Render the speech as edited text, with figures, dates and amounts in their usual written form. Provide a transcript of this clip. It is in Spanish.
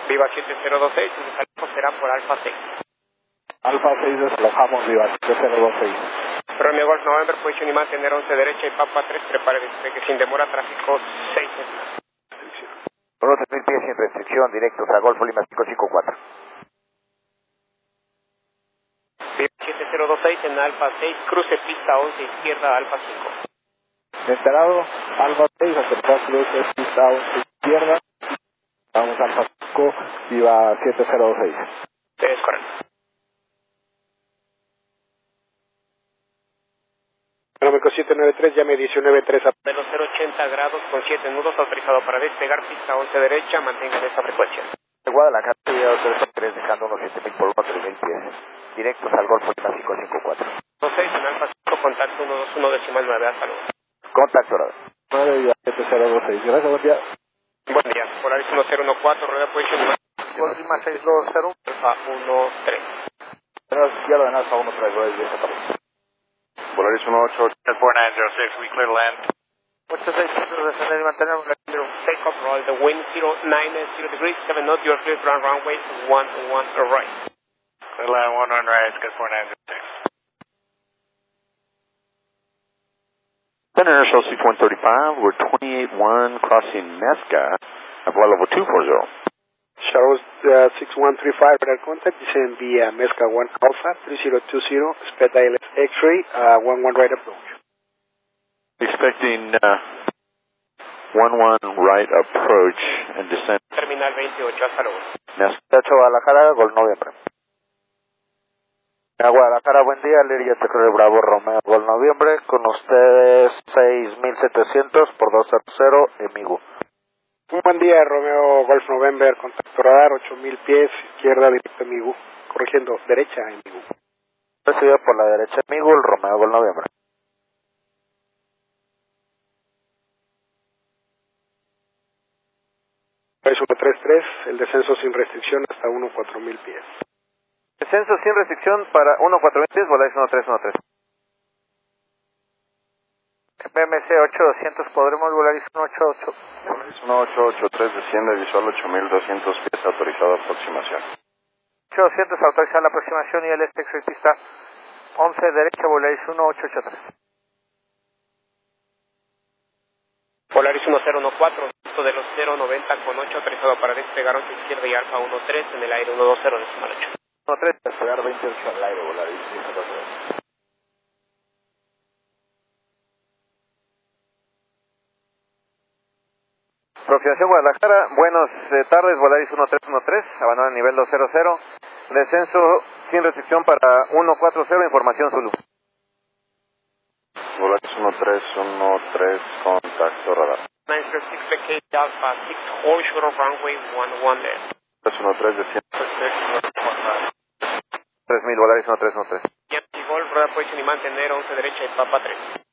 Viva 7026, el desalojo será por Alfa 6. Alfa 6 desalojamos, Viva 7026. Romeo Golf November, posición y mantener 11 derecha y Papa 3, prepare despegue sin demora, tráfico 6. Solo 3.000 pies sin restricción, directos a Golfo Lima 554. Viva 7026 en Alfa 6, cruce pista 11, izquierda Alfa 5. Enterado, Alfa 6, aceptar cruce pista 11, izquierda. Vamos Alfa 5, Viva 7026. Es correcto. Número 793, llame 193 a Veloz 080 grados con 7 nudos, autorizado para despegar, pista 11 derecha, mantengan esa frecuencia. De Guadalajara, 3 dejando unos 7.000 por 3.000 pies. Directos al Golfo Lima 554. 26 en Alfa 5, contacto 121 decimal 9, hasta luego. Contacto, Rada. 9 Viva 7026. Gracias, buen día. Buen día, Polaris 1014, rueda position y Golfo Lima 620. Alfa 13. Izquierda en Alfa 13, Polaris 188. 4906, we clear to land. 8600, descender y mantener un Take off, roll the wind 090 degrees, 7 knots, you're clear to run runway 11 right. Clear land 11 right, good 4906. International Suite 135, we're 28-1 crossing Nesca at flight level 240. Shadows 6135, radar contact, descend via Mesca 1 Alpha 3020, speed ILS X-ray, 11 right approach. Expecting 11 right approach and descent. Terminal 28, hasta luego. Nesca. Guadalajara, Gol Noviembre. A Guadalajara, buen día, Liria Tecre Bravo Romeo, Gol Noviembre, con ustedes 6700 por 200, Emigo. Un buen día, Romeo Golf November, contacto radar, 8000 pies, izquierda, directo Amigo, corrigiendo, derecha Amigo. Recibido por la derecha Emigo, el Romeo Gol Noviembre. Es 133, el descenso sin restricción hasta 14000 pies. Descenso sin restricción para 14000 pies, voláis 1313. PMC 8200, podremos volar 188. Polaris 1883, desciende visual 8200 pies, autorizado aproximación. 8200, autorizar la aproximación y el extra pista 11 derecha, voláis 1883. Polaris 1014, visto de los 090 con 8, autorizado para despegar 11 izquierda y Alfa 13 en el aire 120 decimal 8. 13, despegar 28 al aire, volar 1883. Aproximación Guadalajara, buenas tardes, Volaris 1313, abandona el nivel 200, descenso sin restricción para 140, información Zulu. Volaris 1313, contacto radar. 906 vacate Alpha 6, hold short of runway 11 left. 313, desciende. 3000, Volaris 1313. Yankee Golf, rueda position y mantener 11 derecha y Papa 3.